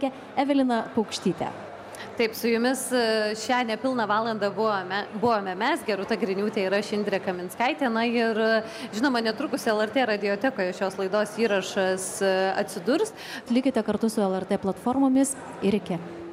apžvalgininkė Evelina Paukštytė. Taip, su jumis šią nepilną valandą buvome mes, Gerūta Griniūtė ir aš, Indrė Kaminskaitė. Na ir žinoma, netrukus LRT radiotekoje šios laidos įrašas atsidurs. Likite kartu su LRT platformomis ir iki.